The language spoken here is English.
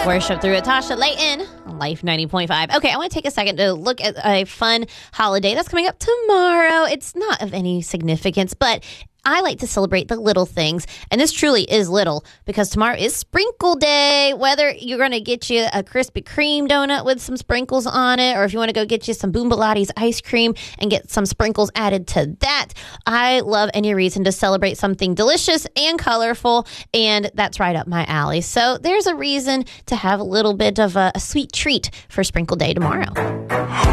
Worship through Tasha Layton on Life 90.5. Okay, I want to take a second to look at a fun holiday that's coming up tomorrow. It's not of any significance, but I like to celebrate the little things, and this truly is little because tomorrow is Sprinkle Day. Whether you're going to get you a Krispy Kreme donut with some sprinkles on it, or if you want to go get you some Boom Pilates ice cream and get some sprinkles added to that, I love any reason to celebrate something delicious and colorful, and that's right up my alley. So there's a reason to have a little bit of a sweet treat for Sprinkle Day tomorrow.